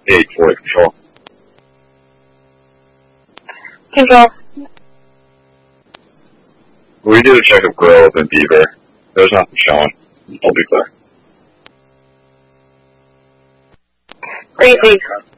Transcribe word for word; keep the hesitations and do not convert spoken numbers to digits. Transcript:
eight forty control. Control. We did a check of Grove and Beaver. There's nothing showing. I'll be clear. Great, thanks.